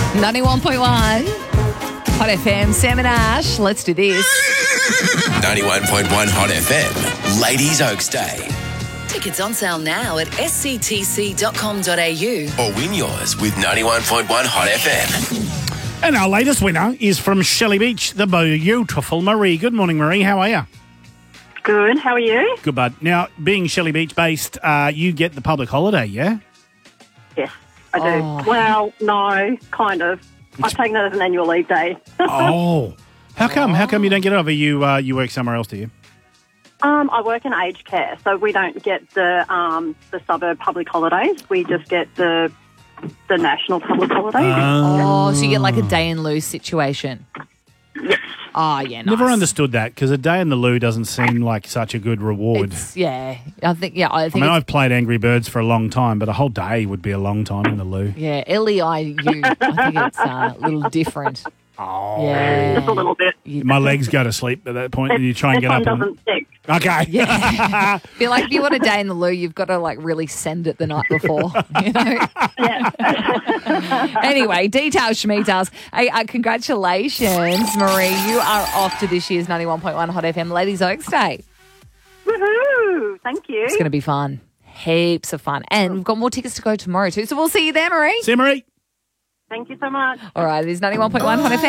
91.1 Hot FM, Sam and Ash. Let's do this. 91.1 Hot FM, Ladies Oaks Day. Tickets on sale now at sctc.com.au. Or win yours with 91.1 Hot FM. And our latest winner is from Shelley Beach, the beautiful Marie. Good morning, Marie. How are you? Good. How are you? Good, bud. Now, being Shelley Beach based, you get the public holiday, yeah? Yes, I do. Well, no, kind of. I've taken it as an annual leave day. Oh. How come? How come you don't get it over? You work somewhere else, do you? I work in aged care, so we don't get the suburb public holidays. We just get the national public holidays. So you get like a day in lieu situation. Oh, yeah, nice. Never understood that because a day in the loo doesn't seem like such a good reward. I think I've played Angry Birds for a long time, but a whole day would be a long time in the loo. Yeah, LEIU, I think it's a little different. Oh. Yeah. Just a little bit. My legs go to sleep at that point and you try and get up. This one doesn't stick. Okay. Yeah. Feel like if you want a day in the loo, you've got to like really send it the night before. You know? Yeah. Anyway, details, schmeetails. Hey, congratulations, Marie. You are off to this year's 91.1 Hot FM Ladies Oaks Day. Woohoo! Thank you. It's going to be fun. Heaps of fun. And we've got more tickets to go tomorrow too. So we'll see you there, Marie. See you, Marie. Thank you so much. All right, it is 91.1 Hot FM.